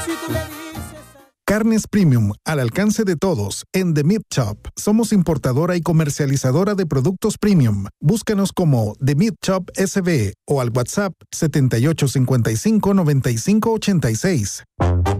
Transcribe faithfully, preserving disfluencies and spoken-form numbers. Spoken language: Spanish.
Carnes Premium, al alcance de todos, en The Meat Shop. Somos importadora y comercializadora de productos premium. Búscanos como The Meat Shop S B o al WhatsApp setenta y ocho cincuenta y cinco noventa y cinco ochenta y seis.